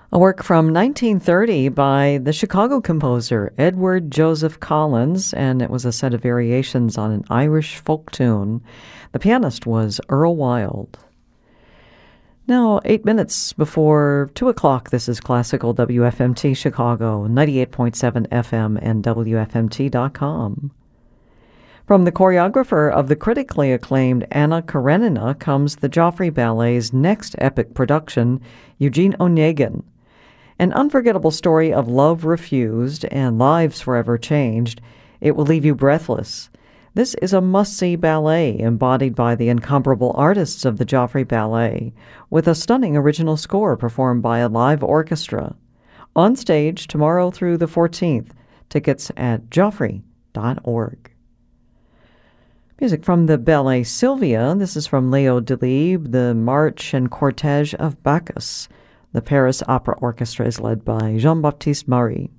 A work from 1930 by the Chicago composer Edward Joseph Collins, and it was a set of variations on an Irish folk tune. The pianist was Earl Wild. Now, 8 minutes before 2 o'clock, this is Classical WFMT Chicago, 98.7 FM and WFMT.com. From the choreographer of the critically acclaimed Anna Karenina comes the Joffrey Ballet's next epic production, Eugene Onegin. An unforgettable story of love refused and lives forever changed. It will leave you breathless. This is a must-see ballet embodied by the incomparable artists of the Joffrey Ballet, with a stunning original score performed by a live orchestra. On stage tomorrow through the 14th. Tickets at joffrey.org. Music from the ballet Sylvia. This is from Leo Delibes, the March and Cortege of Bacchus. The Paris Opera Orchestra is led by Jean-Baptiste Marie.